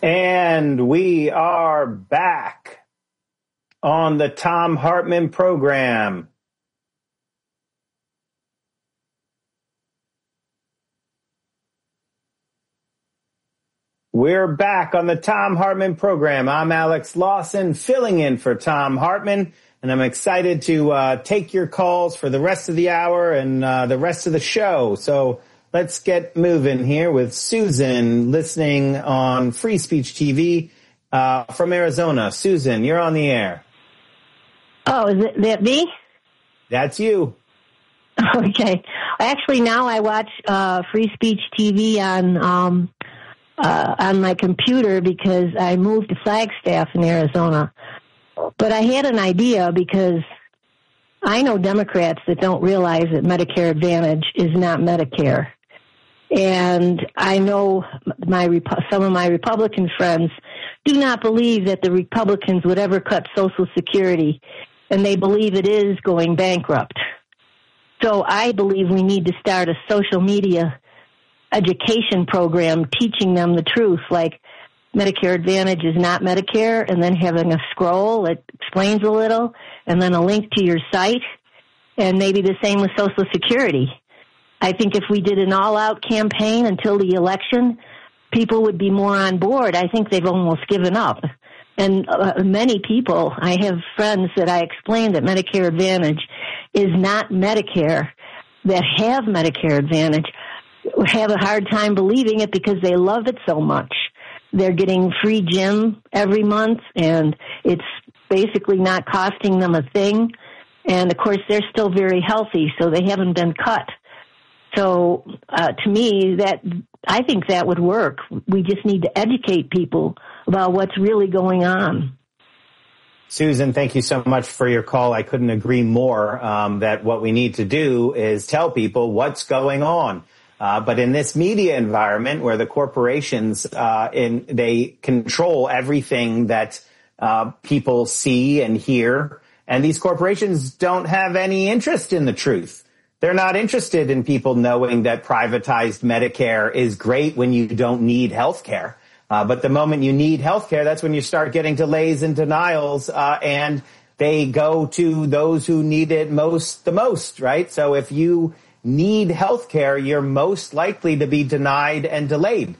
And we are back on the Thom Hartmann program. We're back on the Thom Hartmann program. I'm Alex Lawson, filling in for Thom Hartmann, and I'm excited to take your calls for the rest of the hour and the rest of the show. So let's get moving here with Susan, listening on Free Speech TV from Arizona. Susan, you're on the air. Oh, is that me? That's you. Okay. Actually, now I watch Free Speech TV on my computer because I moved to Flagstaff in Arizona. But I had an idea because I know Democrats that don't realize that Medicare Advantage is not Medicare. And I know some of my Republican friends do not believe that the Republicans would ever cut Social Security, and they believe it is going bankrupt. So I believe we need to start a social media education program teaching them the truth, like Medicare Advantage is not Medicare, and then having a scroll that explains a little, and then a link to your site, and maybe the same with Social Security. I think if we did an all-out campaign until the election, people would be more on board. I think they've almost given up. And many people, I have friends that I explained that Medicare Advantage is not Medicare, that have Medicare Advantage, have a hard time believing it because they love it so much. They're getting free gym every month, and it's basically not costing them a thing. And, of course, they're still very healthy, so they haven't been cut. So, to me, I think that would work. We just need to educate people about what's really going on. Susan, thank you so much for your call. I couldn't agree more that what we need to do is tell people what's going on. But in this media environment where the corporations, they control everything that people see and hear, and these corporations don't have any interest in the truth. They're not interested in people knowing that privatized Medicare is great when you don't need health care. But the moment you need health care, that's when you start getting delays and denials, and they go to those who need it the most, right? So if you need health care, you're most likely to be denied and delayed.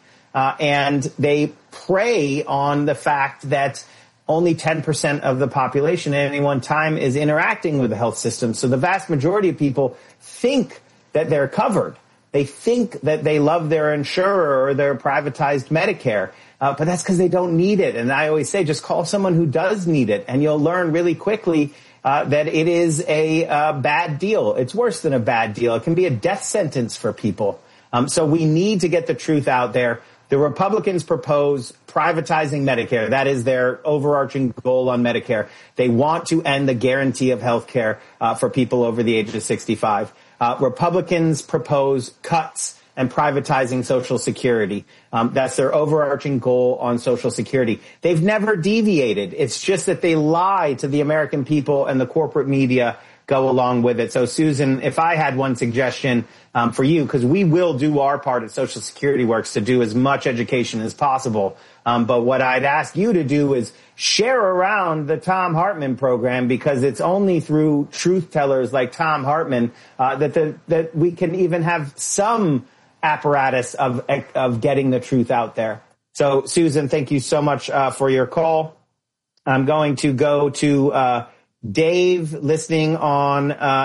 And they prey on the fact that only 10% of the population at any one time is interacting with the health system. So the vast majority of people think that they're covered. They think that they love their insurer or their privatized Medicare, but that's because they don't need it. And I always say, just call someone who does need it, and you'll learn really quickly that it is a bad deal. It's worse than a bad deal. It can be a death sentence for people. So we need to get the truth out there. The Republicans propose privatizing Medicare. That is their overarching goal on Medicare. They want to end the guarantee of health care for people over the age of 65. Republicans propose cuts and privatizing Social Security. That's their overarching goal on Social Security. They've never deviated. It's just that they lie to the American people, and the corporate media go along with it. So, Susan, if I had one suggestion for you, because we will do our part at Social Security Works to do as much education as possible, but what I'd ask you to do is share around the Thom Hartmann program, because it's only through truth tellers like Thom Hartmann that we can even have some apparatus of getting the truth out there. So, Susan, thank you so much for your call. I'm going to go to Dave, listening on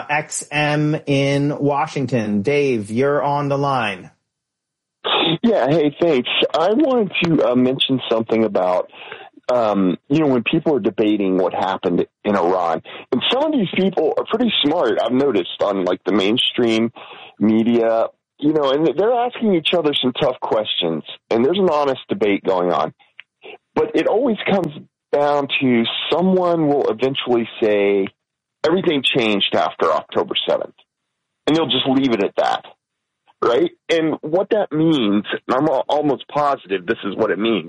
XM in Washington. Dave, you're on the line. Yeah, hey, thanks. I wanted to mention something about, when people are debating what happened in Iran. And some of these people are pretty smart, I've noticed, on, like, the mainstream media, and they're asking each other some tough questions. And there's an honest debate going on. But it always comes down to someone will eventually say everything changed after October 7th, and they'll just leave it at that, right? And what that means, and I'm almost positive this is what it means,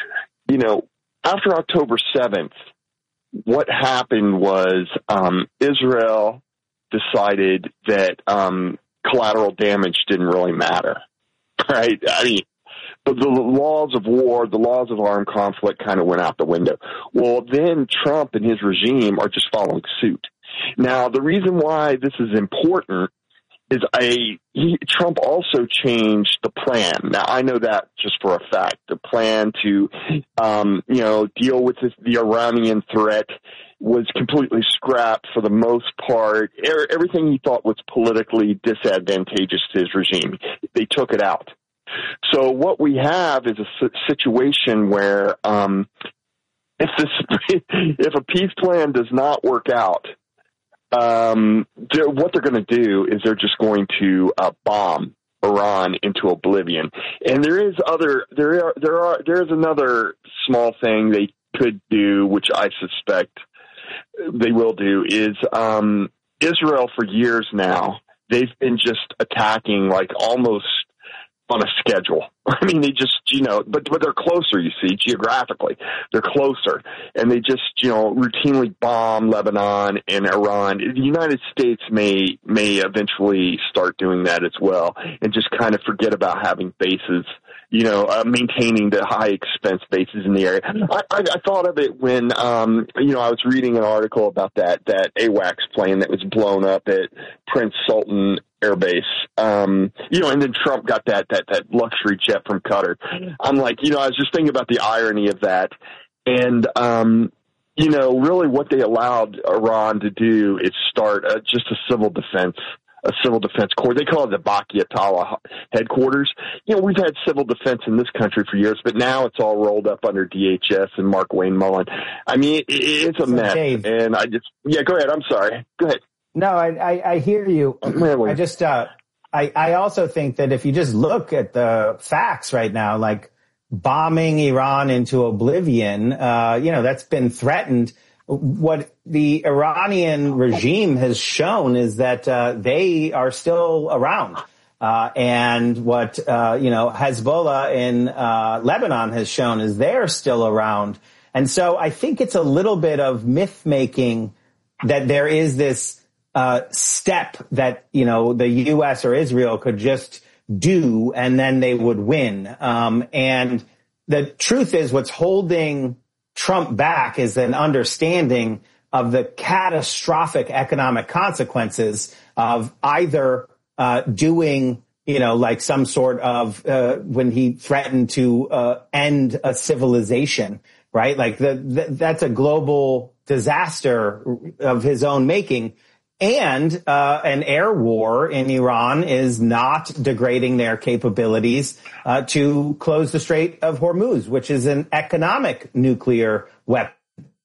after October 7th, what happened was Israel decided that collateral damage didn't really matter, right? I mean, the laws of war, the laws of armed conflict kind of went out the window. Well, then Trump and his regime are just following suit. Now, the reason why this is important is Trump also changed the plan. Now, I know that just for a fact. The plan to, deal with the Iranian threat was completely scrapped for the most part. Everything he thought was politically disadvantageous to his regime, they took it out. So what we have is a situation where if a peace plan does not work out, what they're going to do is they're just going to bomb Iran into oblivion. And there is another small thing they could do, which I suspect they will do, is Israel for years now, they've been just attacking like almost on a schedule. I mean, they just, but they're closer, you see, geographically. They're closer. And they just, routinely bomb Lebanon and Iran. The United States may eventually start doing that as well and just kind of forget about having bases, maintaining the high expense bases in the area. I thought of it when, I was reading an article about that AWACS plane that was blown up at Prince Sultan Air Base. And then Trump got that luxury jet from Qatar. I'm like, I was just thinking about the irony of that. And, really what they allowed Iran to do is start just a civil defense corps. They call it the Baki Atala headquarters. We've had civil defense in this country for years, but now it's all rolled up under DHS and Mark Wayne Mullen. I mean, it's a mess. Dave, and go ahead. I'm sorry. Go ahead. No, I hear you. I just, I also think that if you just look at the facts right now, like bombing Iran into oblivion, that's been threatened. What the Iranian regime has shown is that they are still around. And what, Hezbollah in Lebanon has shown is they're still around. And so I think it's a little bit of myth making that there is this step that, the U.S. or Israel could just do and then they would win. And the truth is what's holding Trump back is an understanding of the catastrophic economic consequences of either doing, like some sort of when he threatened to end a civilization, right? Like that's a global disaster of his own making. And an air war in Iran is not degrading their capabilities to close the Strait of Hormuz, which is an economic nuclear weapon.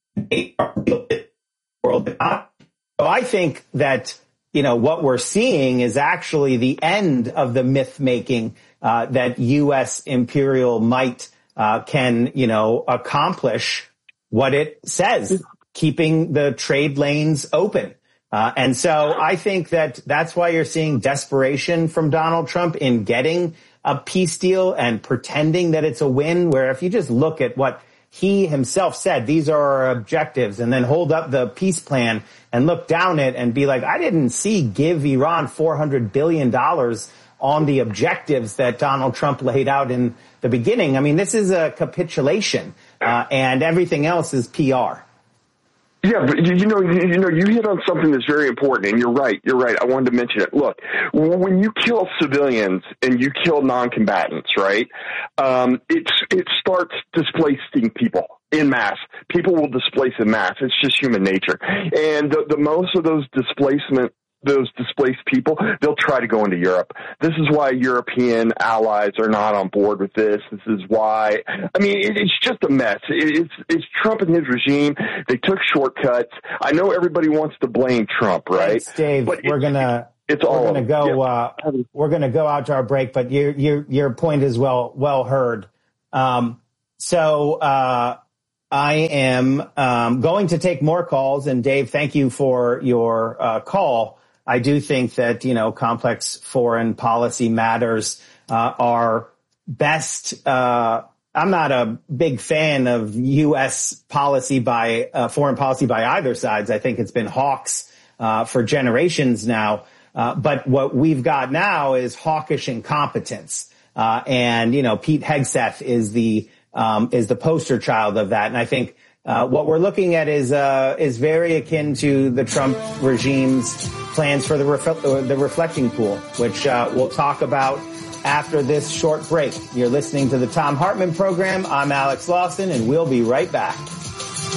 So I think that, what we're seeing is actually the end of the myth-making that U.S. imperial might can, accomplish what it says, keeping the trade lanes open. And so I think that that's why you're seeing desperation from Donald Trump in getting a peace deal and pretending that it's a win, where if you just look at what he himself said, these are our objectives, and then hold up the peace plan and look down it and be like, I didn't see give Iran $400 billion on the objectives that Donald Trump laid out in the beginning. I mean, this is a capitulation, and everything else is PR. Yeah, but you hit on something that's very important, and you're right. I wanted to mention it. Look, when you kill civilians and you kill non-combatants, right? It starts displacing people in mass. People will displace in mass. It's just human nature. And the most of those displaced people, they'll try to go into Europe. This is why European allies are not on board with this. This is why, it's just a mess. It's Trump and his regime. They took shortcuts. I know everybody wants to blame Trump, right? Thanks, Dave. But we're gonna go out to our break, but your point is well heard. I am going to take more calls, and Dave, thank you for your call. I do think that, complex foreign policy matters are best. I'm not a big fan of U.S. policy foreign policy by either sides. I think it's been hawks for generations now. But what we've got now is hawkish incompetence. And, Pete Hegseth is the poster child of that. And I think, what we're looking at is very akin to the Trump regime's plans for the reflecting pool, which, we'll talk about after this short break. You're listening to the Thom Hartmann program. I'm Alex Lawson, and we'll be right back.